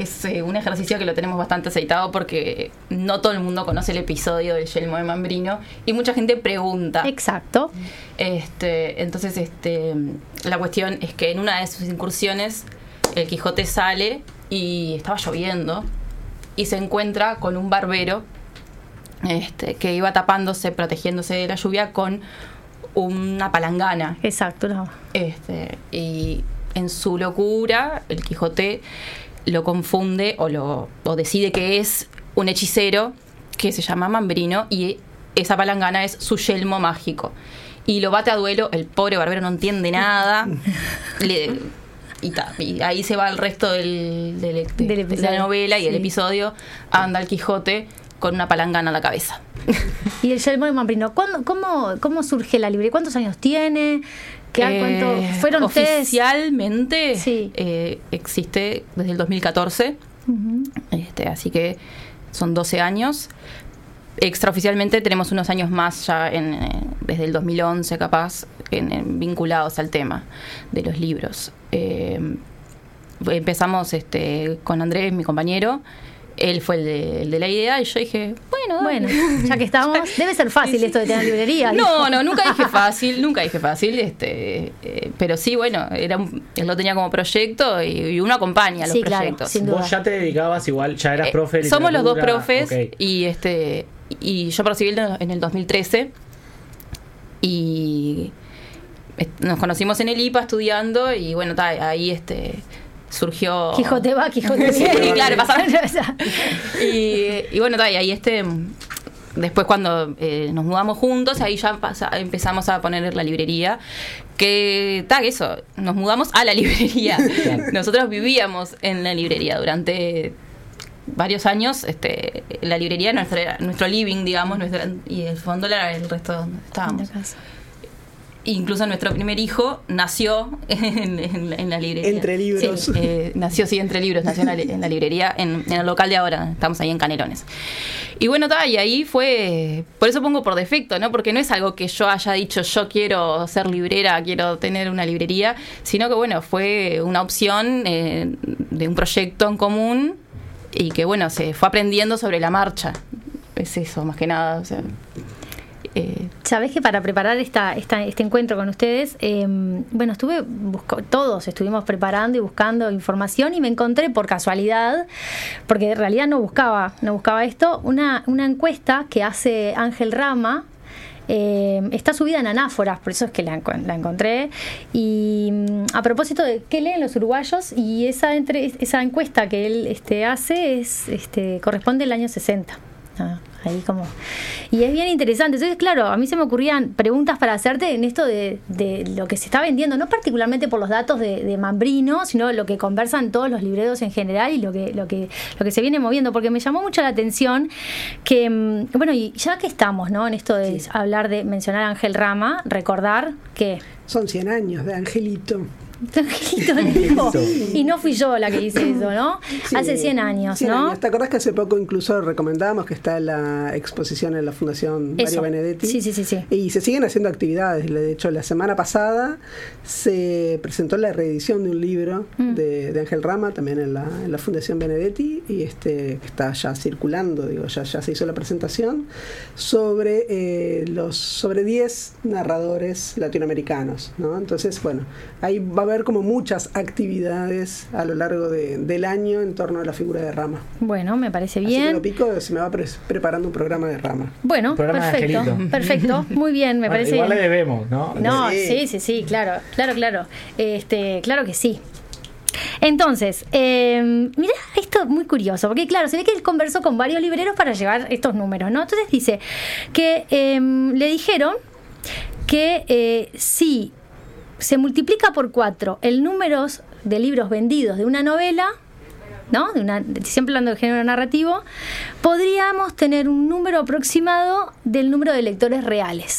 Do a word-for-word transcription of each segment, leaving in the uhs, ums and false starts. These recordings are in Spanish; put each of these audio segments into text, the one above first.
es eh, un ejercicio que lo tenemos bastante aceitado porque no todo el mundo conoce el episodio del yelmo de Mambrino y mucha gente pregunta. Exacto. Este, entonces, este, la cuestión es que en una de sus incursiones el Quijote sale y estaba lloviendo y se encuentra con un barbero este, que iba tapándose, protegiéndose de la lluvia con una palangana. Exacto. No. Este, y en su locura, el Quijote lo confunde o, lo, o decide que es un hechicero que se llama Mambrino y esa palangana es su yelmo mágico. Y lo bate a duelo, el pobre barbero no entiende nada. Le, y, ta, y ahí se va el resto del, del, de, del de la novela y sí. El episodio. Anda el Quijote con una palangana en la cabeza. Y el yelmo de Mambrino, ¿cuándo, cómo, ¿cómo surge la librería? ¿Cuántos años tiene? ¿Qué, eh, ¿Cuánto fueron oficialmente ustedes? Sí. eh, existe desde el dos mil catorce. Uh-huh. este, así que son doce años. Extraoficialmente tenemos unos años más ya en, eh, desde el dos mil once capaz en, en, vinculados al tema de los libros. Eh, empezamos este, con Andrés, mi compañero. Él fue el de, el de la idea y yo dije, bueno, bueno, ya que estamos, debe ser fácil esto de tener librería. No, dijo. no, nunca dije fácil, nunca dije fácil, este, eh, pero sí, bueno, era un, él lo tenía como proyecto y, y uno acompaña sí, los claro, proyectos. Sin duda. Vos ya te dedicabas igual, ya eras profe de eh, Somos los dos literatura. profes Okay. y este y yo recibí en el dos mil trece y nos conocimos en el I P A estudiando y bueno, ta, ahí este surgió Quijote va, Quijote sí, viene. claro, pasaron y, y bueno, ta, y ahí este después cuando eh, nos mudamos juntos, ahí ya pasa, empezamos a poner la librería, que ta, eso, nos mudamos a la librería. Nosotros vivíamos en la librería durante varios años, este, la librería nuestra era nuestro living, digamos, nuestra, y el fondo era el resto de donde estábamos. Incluso nuestro primer hijo nació en, en, en la librería. Entre libros. Sí, eh, nació, sí, entre libros, nació en la, en la librería, en, en el local de ahora, estamos ahí en Canelones. Y bueno, ta, y ahí fue, por eso pongo por defecto, ¿no? Porque no es algo que yo haya dicho, yo quiero ser librera, quiero tener una librería, sino que bueno, fue una opción eh, de un proyecto en común y que bueno, se fue aprendiendo sobre la marcha. Es eso, más que nada, o sea... Eh, Sabés que para preparar esta, esta, este encuentro con ustedes, eh, bueno, estuve busco, todos estuvimos preparando y buscando información y me encontré por casualidad, porque en realidad no buscaba, no buscaba esto, una, una encuesta que hace Ángel Rama. Eh, está subida en Anáforas, por eso es que la, la encontré. Y a propósito de qué leen los uruguayos, y esa entre, esa encuesta que él este, hace es este, corresponde al año sesenta. Ah, ahí como y es bien interesante. Entonces, claro, a mí se me ocurrían preguntas para hacerte en esto de, de lo que se está vendiendo, no particularmente por los datos de, de Mambrino, sino lo que conversan todos los libreros en general y lo que, lo que, lo que se viene moviendo, porque me llamó mucho la atención que, bueno, y ya que estamos, ¿no?, en esto de sí. hablar de mencionar a Ángel Rama, recordar que son cien años de Angelito. Angelito le dijo, y no fui yo la que hice eso, ¿no? Sí, hace cien años, cien ¿no? Años. ¿Te acordás que hace poco incluso recomendábamos que está la exposición en la Fundación eso. Mario Benedetti? Sí, sí, sí, sí. Y se siguen haciendo actividades. De hecho, la semana pasada se presentó la reedición de un libro mm. de, de Ángel Rama, también en la, en la Fundación Benedetti, y este está ya circulando, digo, ya, ya se hizo la presentación, sobre eh, los sobre diez narradores latinoamericanos, ¿no? Entonces, bueno, ahí va a haber como muchas actividades a lo largo de, del año en torno a la figura de Rama. Bueno, me parece bien. Así que lo pico, se me va pre- preparando un programa de Rama. Bueno, perfecto, perfecto, muy bien, me bueno, parece igual bien. le debemos, ¿no? No, sí, sí, sí, sí, claro, claro, claro. Este, claro que sí. Entonces, eh, mirá esto muy curioso, porque claro, se ve que él conversó con varios libreros para llevar estos números, ¿no? Entonces dice que eh, le dijeron que eh, si se multiplica por cuatro el número de libros vendidos de una novela, ¿no? De una, siempre hablando de género narrativo, podríamos tener un número aproximado del número de lectores reales.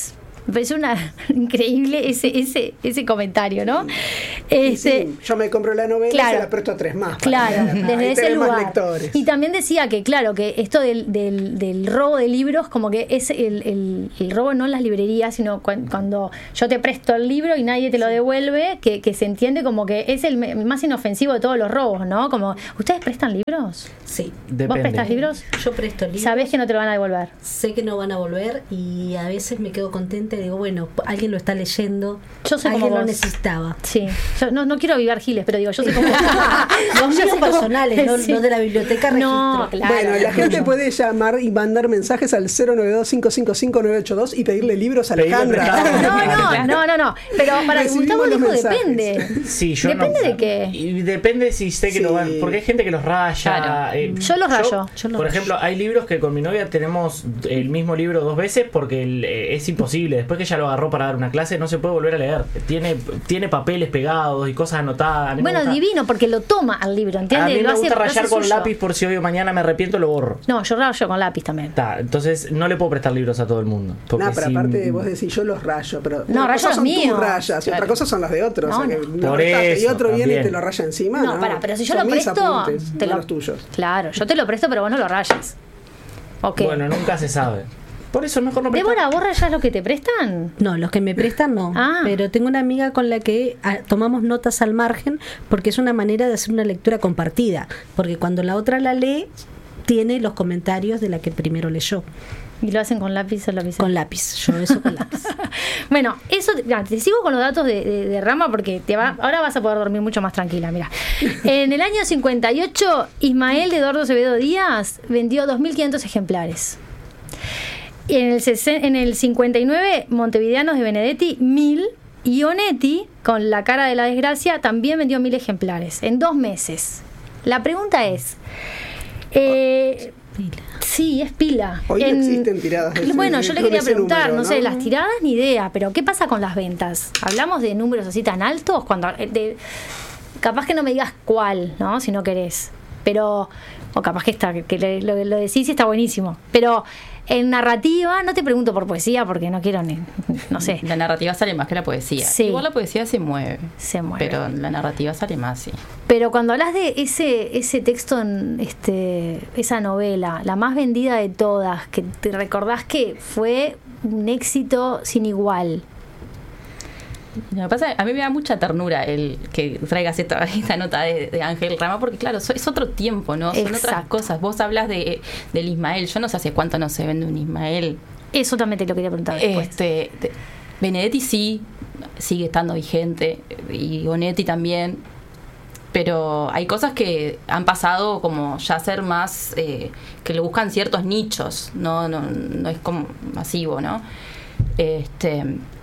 Me pareció una increíble ese ese ese comentario, ¿no? Este, sí, yo me compro la novela claro, y se la presto a tres más. Claro, desde ese lugar. Lectores. Y también decía que, claro, que esto del, del, del robo de libros, como que es el, el, el robo no en las librerías, sino cu- cuando yo te presto el libro y nadie te lo devuelve, que, que se entiende como que es el, el más inofensivo de todos los robos, ¿no? Como, ¿ustedes prestan libros? Sí. Depende. ¿Vos prestas libros? Yo presto libros. Sabés que no te lo van a devolver. Sé que no van a volver y a veces me quedo contenta y digo, bueno, alguien lo está leyendo, Yo soy alguien como lo vos. necesitaba. Sí, yo no, no quiero avivar giles, pero digo, yo soy como... Los míos personales, no, Sí. no de la biblioteca No, registro. claro. Bueno, la gente puede llamar y mandar mensajes al cero nueve dos, cinco cinco cinco, nueve ocho dos y pedirle libros a Pedirle Alejandra. prestado. No, no, no, no, no. Pero para Recibimos Gustavo los dijo mensajes. depende. Sí, yo Depende no, de qué. Y depende si sé que Sí. lo van. Porque hay gente que los raya. Claro. eh, Yo los rayo. Yo los por rayo. ejemplo, hay libros que con mi novia tenemos el mismo libro dos veces porque el, eh, es imposible. Después que ella lo agarró para dar una clase, no se puede volver a leer. Tiene, tiene papeles pegados y cosas anotadas. A mí me Bueno, gusta- divino, porque lo toma al libro, A ¿entiendes? mí Lo me hace- gusta lo hace rayar con suyo. lápiz por si hoy o mañana me arrepiento, lo borro. No, yo rayo con lápiz también. Ta, entonces no le puedo prestar libros a todo el mundo. Porque No, pero si- aparte vos decís yo los rayo, pero No, una rayo cosa los son míos. tus rayas y Claro. otra cosa son las de otros. No, o sea, que no. no Por restaste, y eso, otro viene y también. te lo raya encima. No, No, pará, pero si yo Son lo mis presto, apuntes, te no lo- los tuyos. Claro, yo te lo presto, pero vos no lo rayes. Ok. Bueno, nunca se sabe. Por eso es mejor no prestar. Débora, ¿vos rayás lo que te prestan? No, los que me prestan no. Ah. Pero tengo una amiga con la que ah, tomamos notas al margen porque es una manera de hacer una lectura compartida. Porque cuando la otra la lee, tiene los comentarios de la que primero leyó. ¿Y lo hacen con lápiz o lápiz? Con lápiz. Yo eso con lápiz. Bueno, eso, ya, te sigo con los datos de, de- de Rama porque te va, ahora vas a poder dormir mucho más tranquila. Mira, en el año cincuenta y ocho, Ismael de Eduardo Acevedo Díaz vendió dos mil quinientos ejemplares. Y en el, sesen- en el cincuenta y nueve, Montevideanos de Benedetti, mil. Y Onetti, con La cara de la desgracia, también vendió mil ejemplares en dos meses. La pregunta es... Eh, Pila. Sí, es pila. Hoy no existen tiradas de ese- Bueno, yo le con quería ese preguntar, número, no sé, ¿no? las tiradas ni idea, pero ¿qué pasa con las ventas? ¿Hablamos de números así tan altos? Cuando eh, de- capaz que no me digas cuál, ¿no? Si no querés. Pero, o capaz que está, que le- lo, lo decís y está buenísimo. Pero en narrativa, no te pregunto por poesía porque no quiero ni, no sé, La narrativa sale más que la poesía. Sí. Igual la poesía se mueve. se mueve. Pero la narrativa sale más, sí. Pero cuando hablas de ese ese texto, en este esa novela, la más vendida de todas, que te recordás que fue un éxito sin igual. Lo que pasa es que a mí me da mucha ternura el que traigas esta, esta nota de, de Ángel Rama, porque claro, so- es otro tiempo, ¿no? Son otras Exacto. cosas. Vos hablas de, del Ismael, yo no sé hace cuánto no se vende un Ismael. Eso también te lo quería preguntar después. Este, de- Benedetti sí, sigue estando vigente, y Onetti también, pero hay cosas que han pasado como ya ser más, eh, que le buscan ciertos nichos, no, no, no es como masivo, ¿no? Este,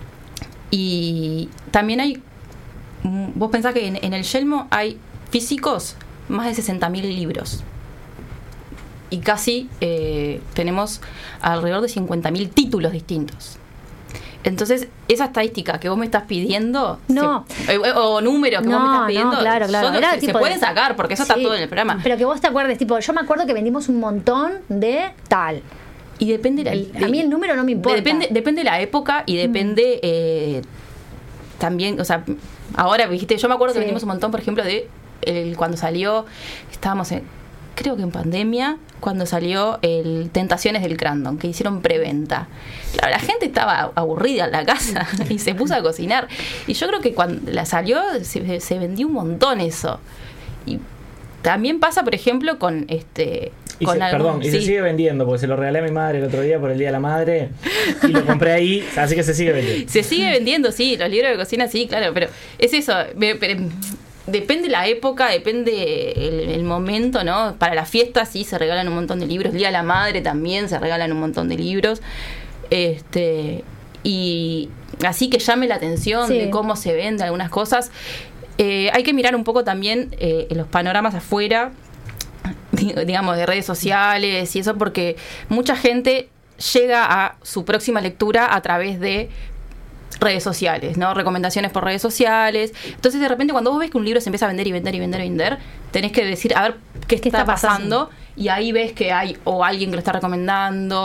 y también hay, mm, vos pensás que en, en el Yelmo hay físicos más de sesenta mil libros. Y casi eh, tenemos alrededor de cincuenta mil títulos distintos. Entonces, esa estadística que vos me estás pidiendo, No. se- eh, o números que No, vos me estás no, pidiendo, claro, claro. yo no Era sé, se tipo pueden de- sacar, porque eso está Sí, todo en el programa. Pero que vos te acuerdes, tipo, yo me acuerdo que vendimos un montón de tal. Y depende la- El- de- a mí el número no me importa. Depende, depende de la época y depende eh, también, o sea, ahora dijiste, yo me acuerdo que Sí. vendimos un montón, por ejemplo, de el, cuando salió, estábamos en, creo que en pandemia, cuando salió el Tentaciones del Crandon, que hicieron preventa. Claro, la gente estaba aburrida en la casa y se puso a cocinar. Y yo creo que cuando la salió se, se vendió un montón eso. Y también pasa, por ejemplo, con este... Y con se, algún- perdón, y se sí. sigue vendiendo, porque se lo regalé a mi madre el otro día por el Día de la Madre y lo compré ahí, así que se sigue vendiendo. Se sigue vendiendo, sí, los libros de cocina, sí, claro, pero es eso, me- pero depende la época, depende el, el momento, ¿no? Para las fiestas sí se regalan un montón de libros, el Día de la Madre también se regalan un montón de libros, este y así que llame la atención Sí. de cómo se venden algunas cosas. Eh, hay que mirar un poco también eh, los panoramas afuera, digamos, de redes sociales y eso, porque mucha gente llega a su próxima lectura a través de redes sociales, ¿no? Recomendaciones por redes sociales. Entonces, de repente, cuando vos ves que un libro se empieza a vender y vender y vender y vender, tenés que decir, a ver, ¿qué, ¿Qué está, está pasando? pasando? Y ahí ves que hay o alguien que lo está recomendando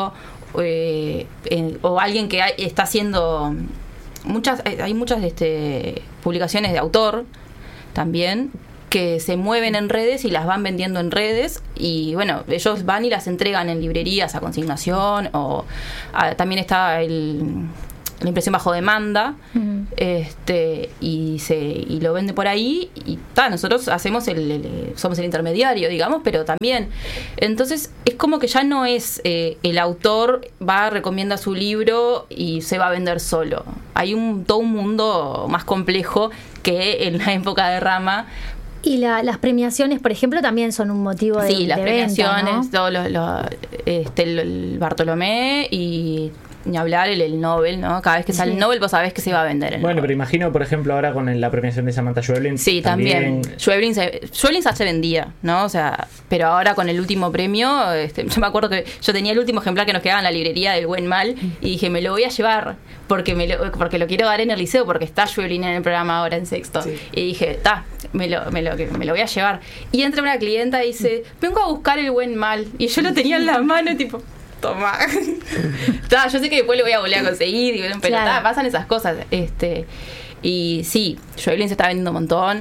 eh, eh, o alguien que hay, está haciendo muchas, hay muchas este, publicaciones de autor también que se mueven en redes y las van vendiendo en redes, y bueno, ellos van y las entregan en librerías a consignación, o a, también está el, la impresión bajo demanda, uh-huh. este y se y lo vende por ahí, y ta, nosotros hacemos el, el somos el intermediario, digamos, pero también entonces es como que ya no es eh, el autor va, recomienda su libro y se va a vender solo. Hay un todo un mundo más complejo que en la época de Rama. Y la, las premiaciones, por ejemplo, también son un motivo de, sí, las de premiaciones, venta, ¿no? todo lo, lo, este, el, el Bartolomé y ni hablar el, el Nobel, ¿no? Cada vez que sale sí. el Nobel vos sabés que se va a vender el Bueno, Nobel. Pero imagino, por ejemplo, ahora con el, la premiación de Samantha Schweblin. Sí, también. también. Schweblin, se, Schweblin ya se vendía, ¿no? O sea, pero ahora con el último premio, este, yo me acuerdo que yo tenía el último ejemplar que nos quedaba en la librería del Buen Mal y dije, me lo voy a llevar porque me lo, porque lo quiero dar en el liceo, porque está Schweblin en el programa ahora en sexto. Sí. Y dije, ta, me lo, me, lo, me lo voy a llevar. Y entra una clienta y dice, vengo a buscar el Buen Mal. Y yo lo tenía en la mano, tipo... Toma. Ta, yo sé que después lo voy a volver a conseguir, pero claro. ta, pasan esas cosas. Este, y sí, Schweblin se está vendiendo un montón.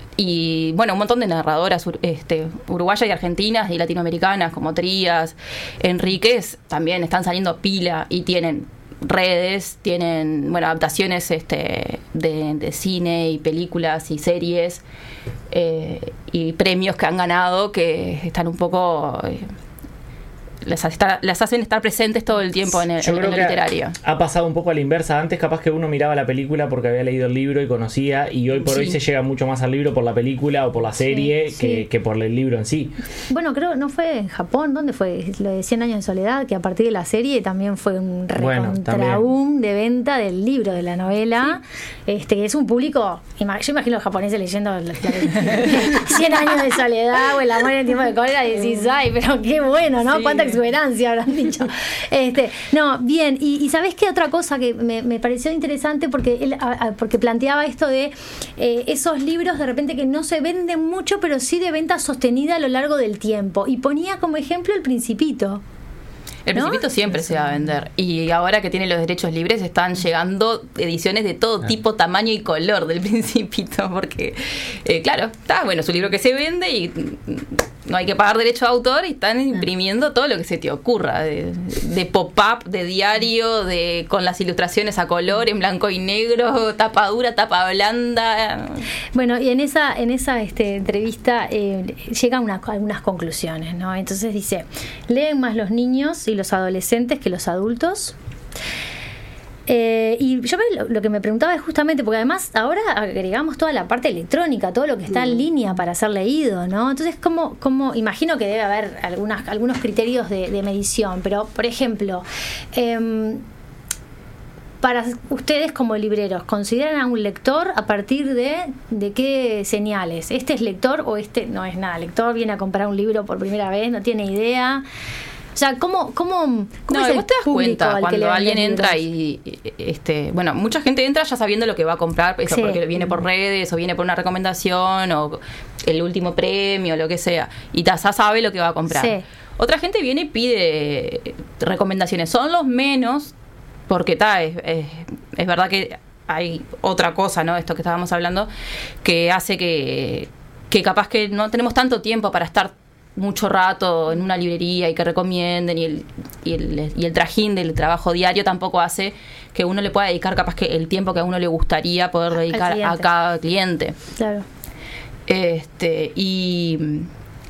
Y bueno, un montón de narradoras este, uruguayas y argentinas y latinoamericanas, como Trías, Enríquez, también están saliendo pila y tienen redes, tienen bueno adaptaciones este, de, de cine y películas y series, eh, y premios que han ganado que están un poco... Eh, Las, está, las hacen estar presentes todo el tiempo en, el, Yo en, creo en lo que literario. Ha, ha pasado un poco a la inversa. Antes capaz que uno miraba la película porque había leído el libro y conocía, y hoy por sí. hoy se llega mucho más al libro por la película o por la serie sí, que, sí. que por el libro en sí. Bueno, creo, ¿no fue en Japón? ¿Dónde fue? Lo de cien años de soledad, que a partir de la serie también fue un recontraboom bueno, de venta del libro, de la novela. Sí. Este, que es un público, yo imagino a los japoneses leyendo cien años de soledad o El amor en el tiempo de cólera y decís, ay, pero qué bueno, ¿no? Sí. Cuánta exuberancia habrán dicho. Este, no, bien, y, y ¿sabés qué otra cosa que me, me pareció interesante? Porque él a, a, porque planteaba esto de eh, esos libros de repente que no se venden mucho, pero sí de venta sostenida a lo largo del tiempo. Y ponía como ejemplo El Principito. El Principito ¿no? siempre se va a vender. Y ahora que tiene los derechos libres están llegando ediciones de todo tipo, tamaño y color del Principito. Porque, eh, claro, está bueno, es un libro que se vende y no hay que pagar derecho de autor y están imprimiendo todo lo que se te ocurra. De, de pop-up, de diario, de con las ilustraciones a color, en blanco y negro, tapa dura, tapa blanda. Bueno, y en esa en esa este, entrevista eh, llegan una, algunas conclusiones, ¿no? Entonces dice, leen más los niños y los adolescentes que los adultos. Eh, y yo me, lo, lo que me preguntaba es justamente, porque además ahora agregamos toda la parte electrónica, todo lo que está en línea para ser leído, ¿no? Entonces, ¿cómo, cómo imagino que debe haber algunas, algunos criterios de, de medición, pero, por ejemplo, eh, para ustedes como libreros, ¿consideran a un lector a partir de, de qué señales? ¿Este es lector o este no es nada lector? ¿Viene a comprar un libro por primera vez? ¿No tiene idea? O sea, ¿cómo, cómo, cómo no, es el vos te das cuenta al cuando que alguien entra y, y, este, bueno, mucha gente entra ya sabiendo lo que va a comprar, eso sí. porque viene por redes o viene por una recomendación o el último premio, lo que sea, y ya sabe lo que va a comprar. Sí. Otra gente viene y pide recomendaciones, son los menos, porque ta, es, es, es verdad que hay otra cosa, ¿no? Esto que estábamos hablando, que hace que, que capaz que no tenemos tanto tiempo para estar mucho rato en una librería y que recomienden, y el, y el y el trajín del trabajo diario tampoco hace que uno le pueda dedicar capaz que el tiempo que a uno le gustaría poder dedicar a cada cliente. Claro. Este, y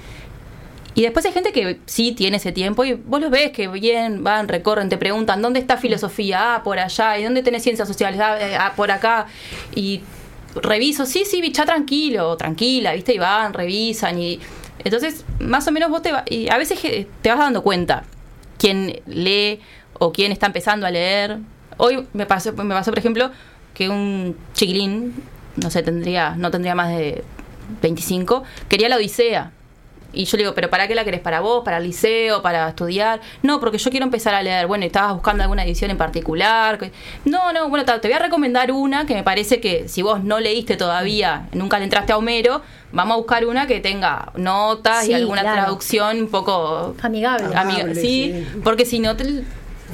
y después hay gente que sí tiene ese tiempo y vos los ves que bien van, recorren, te preguntan ¿dónde está filosofía? Ah, por allá. ¿Y dónde tenés ciencias sociales? Ah, por acá. Y reviso, sí, sí, bicha, tranquilo, tranquila, ¿viste? Y van, revisan y entonces, más o menos vos te vas, y a veces te vas dando cuenta quién lee o quién está empezando a leer. Hoy me pasó, me pasó por ejemplo, que un chiquilín, no sé, tendría, no tendría más de veinticinco, quería la Odisea. Y yo le digo, ¿pero para qué la querés? ¿Para vos? ¿Para el liceo? ¿Para estudiar? No, porque yo quiero empezar a leer. Bueno, ¿estabas buscando alguna edición en particular? No, no, bueno, te voy a recomendar una que me parece que si vos no leíste todavía, nunca le entraste a Homero, vamos a buscar una que tenga notas sí, y alguna claro. traducción un poco amigable. Amiga, sí, sí, porque si no te,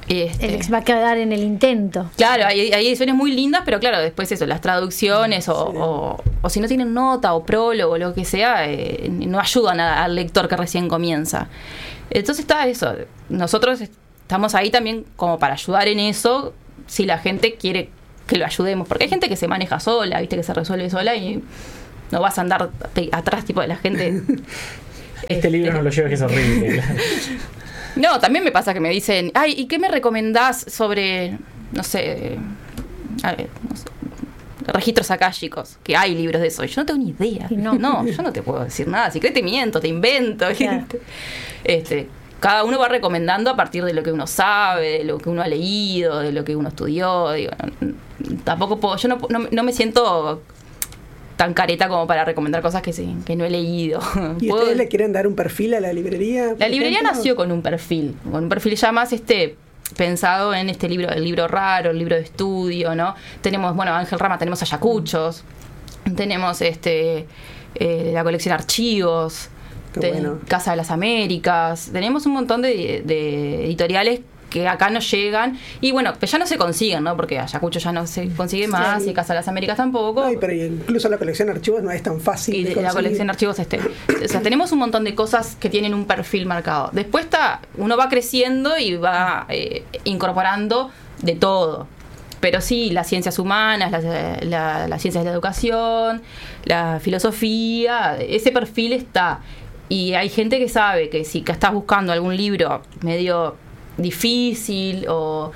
Este, El, va a quedar en el intento. Claro, hay, hay ediciones muy lindas, pero claro, después eso, las traducciones o, Sí. o, o si no tienen nota o prólogo o lo que sea, eh, no ayudan a- al lector que recién comienza. Entonces está eso. Nosotros estamos ahí también como para ayudar en eso, si la gente quiere que lo ayudemos. Porque hay gente que se maneja sola, viste, que se resuelve sola y no vas a andar te- atrás tipo de la gente. Este libro no lo lleves, que es horrible. No, también me pasa que me dicen, ay, ¿y qué me recomendás sobre, no sé, a ver, no sé, registros akáshicos? Que hay libros de eso. Y yo no tengo ni idea. Y no. No, yo no te puedo decir nada. Si crees te miento, te invento. Claro. Este, cada uno va recomendando a partir de lo que uno sabe, de lo que uno ha leído, de lo que uno estudió. Digo, no, tampoco puedo, yo no, no, no me siento tan careta como para recomendar cosas que, sí, que no he leído. ¿Y Puedo- ustedes le quieren dar un perfil a la librería? por la librería ejemplo? nació con un perfil, con un perfil ya más este pensado en este libro, el libro raro, el libro de estudio, ¿no? Tenemos, bueno, Ángel Rama, tenemos Ayacuchos, tenemos este eh, la colección Archivos, Qué te- bueno. Casa de las Américas, tenemos un montón de, de editoriales que acá no llegan y bueno, pues ya no se consiguen, ¿no? Porque Ayacucho ya no se consigue más Sí. y Casa de las Américas tampoco. Ay, pero incluso la colección archivos no es tan fácil. Y de de la conseguir. colección de archivos este. O sea, tenemos un montón de cosas que tienen un perfil marcado. Después está, uno va creciendo y va eh, incorporando de todo. Pero sí, las ciencias humanas, las, la- las ciencias de la educación, la filosofía, ese perfil está. Y hay gente que sabe que si que estás buscando algún libro medio difícil o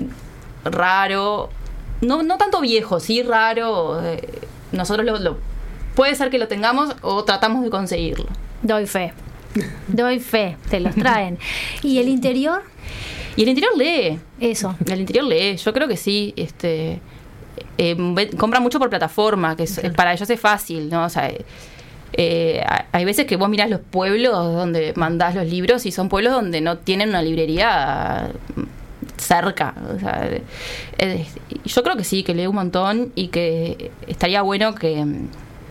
raro, no, no tanto viejo, sí raro, eh, nosotros lo, lo puede ser que lo tengamos o tratamos de conseguirlo. Doy fe. Doy fe, te los traen. ¿Y el interior? Y el interior lee, Eso. el interior lee, yo creo que sí, este eh, ve- compra mucho por plataforma, que es- para ellos es fácil, ¿no? O sea, eh, eh, hay- hay veces que vos mirás los pueblos donde mandás los libros y son pueblos donde no tienen una librería cerca. O sea, eh, eh, yo creo que sí, que lee un montón y que estaría bueno que mm,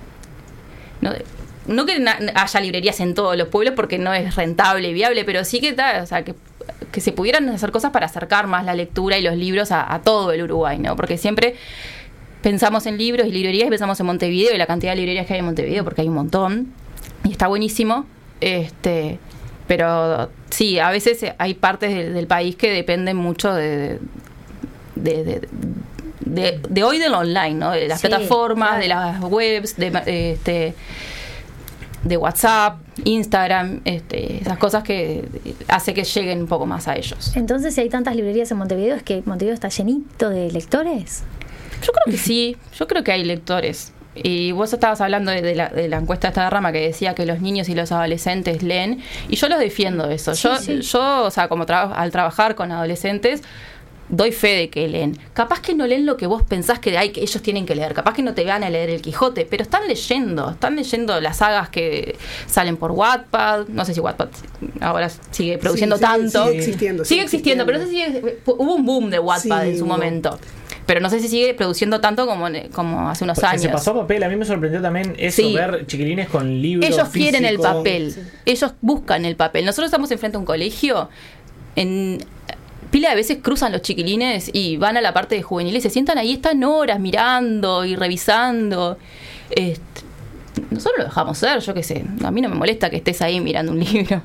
no, no que na- haya librerías en todos los pueblos porque no es rentable y viable, pero sí que ta- o sea, que, que se pudieran hacer cosas para acercar más la lectura y los libros a, a todo el Uruguay, ¿no? Porque siempre pensamos en libros y librerías y pensamos en Montevideo y la cantidad de librerías que hay en Montevideo, porque hay un montón y está buenísimo, este pero sí, a veces hay partes del, del país que dependen mucho de de, de, de, de hoy del online, ¿no? De las Sí, plataformas, claro. de las webs, de, de, este de WhatsApp, Instagram, este, esas cosas que hace que lleguen un poco más a ellos. Entonces, si hay tantas librerías en Montevideo, ¿es que Montevideo está llenito de lectores? Yo creo que sí, yo creo que hay lectores. Y vos estabas hablando de, de, la, de la encuesta esta de Rama que decía que los niños y los adolescentes leen, y yo los defiendo eso. Sí, yo, sí. yo, o sea, como tra- al trabajar con adolescentes, doy fe de que leen. Capaz que no leen lo que vos pensás que, hay, que ellos tienen que leer. Capaz que no te van a leer el Quijote, pero están leyendo. Están leyendo las sagas que salen por Wattpad. No sé si Wattpad ahora sigue produciendo Sí, sí, tanto. sigue existiendo, Sigue sigue existiendo, pero no sé si sigue- hubo un boom de Wattpad Sí, en su hubo. momento. Pero no sé si sigue produciendo tanto como, como hace unos Porque años. se pasó a papel. A mí me sorprendió también eso, Sí. ver chiquilines con libros Ellos quieren el físicos. papel. Ellos buscan el papel. Nosotros estamos enfrente a un colegio. En pila de veces cruzan los chiquilines y van a la parte de juvenil y se sientan ahí, están horas mirando y revisando. Este, nosotros lo dejamos ser, yo qué sé. A mí no me molesta que estés ahí mirando un libro.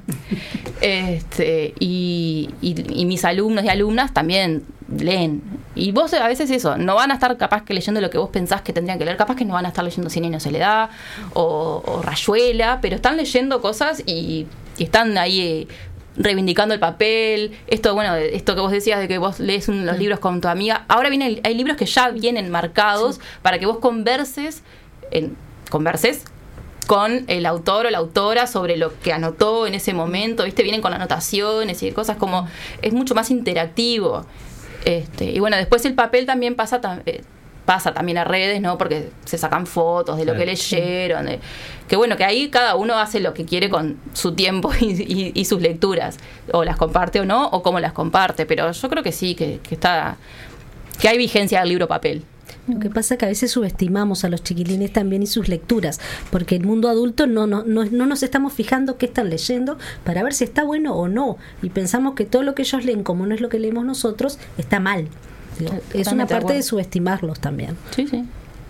Este, y, y, y mis alumnos y alumnas también leen. Y vos a veces eso, no van a estar capaz que leyendo lo que vos pensás que tendrían que leer, capaz que no van a estar leyendo Cien años de soledad o, o Rayuela, pero están leyendo cosas y, y están ahí eh, reivindicando el papel. Esto, bueno, esto que vos decías de que vos lees un, los libros con tu amiga, ahora viene, hay libros que ya vienen marcados para que vos converses, en, converses con el autor o la autora sobre lo que anotó en ese momento, ¿viste? Vienen con anotaciones y cosas como, es mucho más interactivo. Este, y bueno, después el papel también pasa, tam- eh, pasa también a redes, ¿no? Porque se sacan fotos de lo Claro. que leyeron. de- que bueno, que ahí cada uno hace lo que quiere con su tiempo y, y- y sus lecturas. O las comparte o no, o cómo las comparte. Pero yo creo que sí, que, que está que hay vigencia del libro papel. Lo que pasa es que a veces subestimamos a los chiquilines también y sus lecturas, porque el mundo adulto no, no, no, no nos estamos fijando qué están leyendo para ver si está bueno o no, y pensamos que todo lo que ellos leen, como no es lo que leemos nosotros, está mal. Digo, es una parte de, de subestimarlos también. Sí, sí.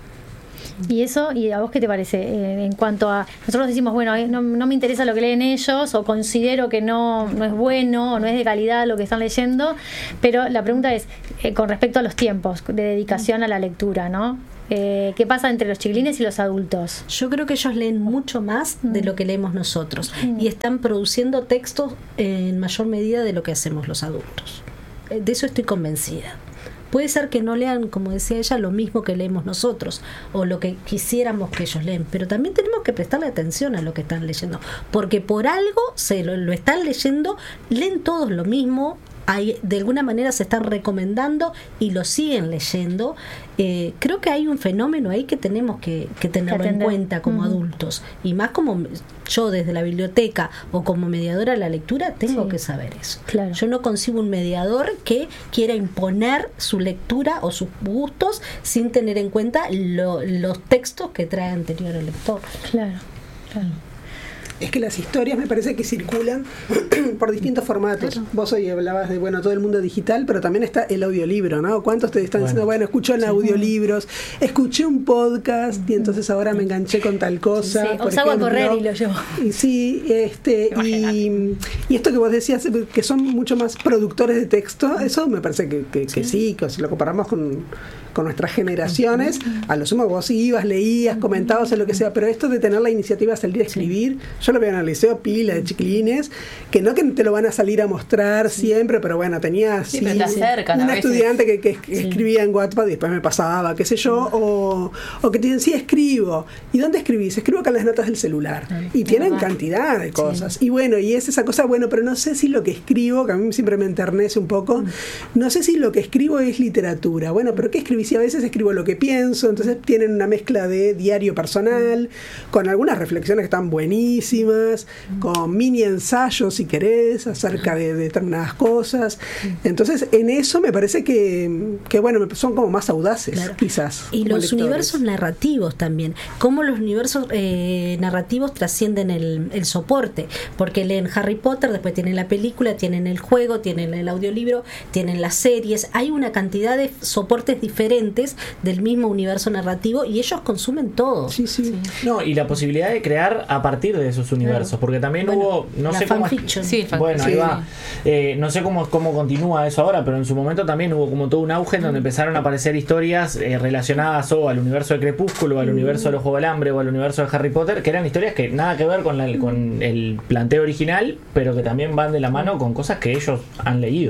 ¿Y eso, y a vos qué te parece? Eh, en cuanto a, nosotros decimos, bueno, no, no me interesa lo que leen ellos, o considero que no, no es bueno, o no es de calidad lo que están leyendo, pero la pregunta es, eh, con respecto a los tiempos de dedicación a la lectura, ¿no? Eh, ¿Qué pasa entre los chiquilines y los adultos? Yo creo que ellos leen mucho más de lo que leemos nosotros, mm. y están produciendo textos en mayor medida de lo que hacemos los adultos. De eso estoy convencida. Puede ser que no lean, como decía ella, lo mismo que leemos nosotros o lo que quisiéramos que ellos leen, pero también tenemos que prestarle atención a lo que están leyendo, porque por algo se lo, lo están leyendo, leen todos lo mismo, hay, de alguna manera se están recomendando y lo siguen leyendo. Eh, creo que hay un fenómeno ahí que tenemos que, que tenerlo en cuenta como uh-huh. adultos, y más como yo desde la biblioteca o como mediadora de la lectura tengo sí. que saber eso. Claro. Yo no concibo un mediador que quiera imponer su lectura o sus gustos sin tener en cuenta lo, los textos que trae anterior el lector. Claro, claro. Es que las historias me parece que circulan por distintos formatos. Claro. Vos hoy hablabas de, bueno, todo el mundo digital, pero también está el audiolibro, ¿no? ¿Cuántos te están bueno. diciendo, bueno, escucho en sí. audiolibros, escuché un podcast y entonces ahora me enganché con tal cosa? Sí, os hago a correr y lo llevo. Y sí, este, y, y esto que vos decías, que son mucho más productores de texto, eso me parece que, que, que sí. sí, que si lo comparamos con, con nuestras generaciones, a lo sumo vos ibas, leías, comentabas o lo que sea, pero esto de tener la iniciativa de salir a escribir, yo lo veo en el liceo, pila de chiquilines, que no que te lo van a salir a mostrar sí. siempre, pero bueno, tenía sí, sí, pero te acercan un a estudiante que, que, que sí. escribía en Wattpad y después me pasaba, qué sé yo, o, o que te dicen, sí, escribo. ¿Y dónde escribís? Escribo acá en las notas del celular. Y tienen cantidad de cosas. Sí. Y bueno, y es esa cosa, bueno, pero no sé si lo que escribo, que a mí siempre me enternece un poco, no sé si lo que escribo es literatura. Bueno, pero ¿qué escribís? Y a veces escribo lo que pienso, entonces tienen una mezcla de diario personal, con algunas reflexiones que están buenísimas, con mini ensayos, si querés, acerca de, de determinadas cosas. Entonces, en eso me parece que, que bueno, son como más audaces, claro. quizás. Y los lectores. Universos narrativos también. Cómo los universos eh, narrativos trascienden el, el soporte. Porque leen Harry Potter, después tienen la película, tienen el juego, tienen el audiolibro, tienen las series. Hay una cantidad de soportes diferentes del mismo universo narrativo y ellos consumen todo. Sí, sí. sí. No, y la posibilidad de crear a partir de esos universos, claro. porque también bueno, hubo, no sé cómo, sí, bueno, sí. ahí va. Eh, no sé cómo cómo continúa eso ahora, pero en su momento también hubo como todo un auge en donde empezaron a aparecer historias eh, relacionadas o al universo de Crepúsculo, o al universo de los Juegos del Hambre, o al universo de Harry Potter, que eran historias que nada que ver con, la, con el planteo original, pero que también van de la mano con cosas que ellos han leído.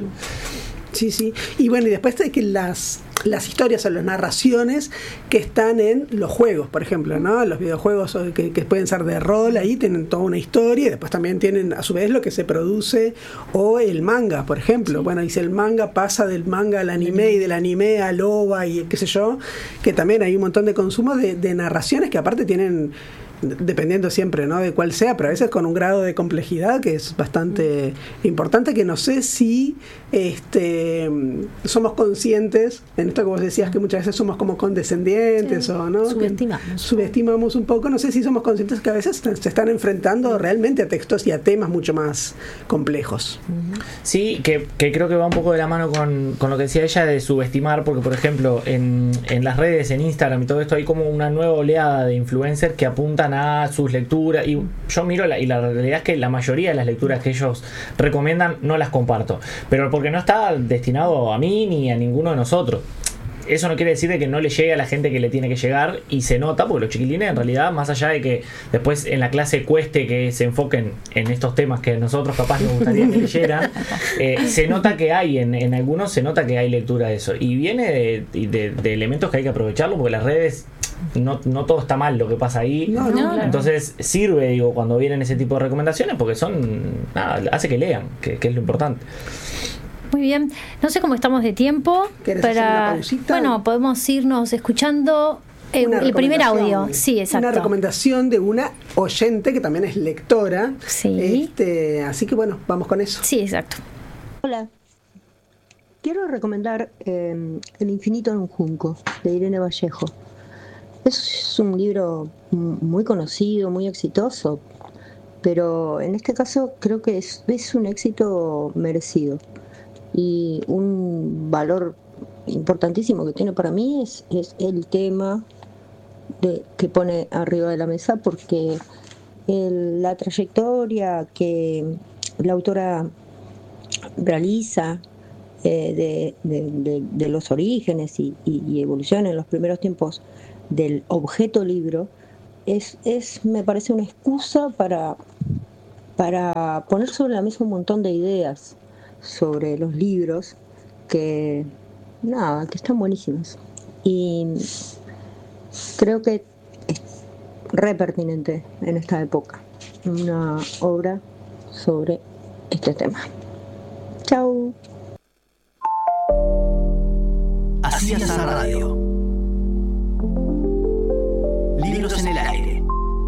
Sí, sí. Y bueno, y después de que las las historias o las narraciones que están en los juegos, por ejemplo, ¿no? Los videojuegos que, que pueden ser de rol, ahí tienen toda una historia y después también tienen a su vez lo que se produce, o el manga, por ejemplo. Sí. Bueno, y si el manga pasa del manga al anime y del anime al O V A y qué sé yo, que también hay un montón de consumo de, de narraciones que aparte tienen, dependiendo siempre, ¿no?, de cuál sea, pero a veces con un grado de complejidad que es bastante importante, que no sé si este somos conscientes en esto que vos decías, que muchas veces somos como condescendientes, sí, o no subestimamos subestimamos un poco. No sé si somos conscientes que a veces se están enfrentando realmente a textos y a temas mucho más complejos. Sí, que, que creo que va un poco de la mano con, con lo que decía ella de subestimar, porque por ejemplo en, en las redes, en Instagram y todo esto, hay como una nueva oleada de influencers que apuntan a sus lecturas, y yo miro la, y la realidad es que la mayoría de las lecturas que ellos recomiendan no las comparto, pero porque no está destinado a mí ni a ninguno de nosotros. Eso no quiere decir de que no le llegue a la gente que le tiene que llegar, y se nota, porque los chiquilines en realidad, más allá de que después en la clase cueste que se enfoquen en estos temas que a nosotros capaz nos gustaría que leyeran, eh, se nota que hay, en, en algunos se nota que hay lectura de eso, y viene de, de, de elementos que hay que aprovecharlo, porque las redes no, no todo está mal lo que pasa ahí, no, no, entonces sirve, digo, cuando vienen ese tipo de recomendaciones, porque son, nada, hace que lean, que, que es lo importante. Muy bien, no sé cómo estamos de tiempo. Para, bueno, podemos irnos escuchando el, el primer audio. Sí, exacto. Una recomendación de una oyente que también es lectora. Sí. Este, así que bueno, vamos con eso. Sí, exacto. Hola. quiero recomendar eh, El infinito en un junco, de Irene Vallejo. Es un libro muy conocido, muy exitoso, pero en este caso creo que es, es un éxito merecido. Y un valor importantísimo que tiene para mí es, es el tema de, que pone arriba de la mesa, porque el, la trayectoria que la autora realiza eh, de, de, de, de los orígenes y, y, y evolución en los primeros tiempos del objeto libro es, es me parece una excusa para, para poner sobre la mesa un montón de ideas sobre los libros que nada, que están buenísimas, y creo que es re pertinente en esta época una obra sobre este tema. Chau. Hacías radio.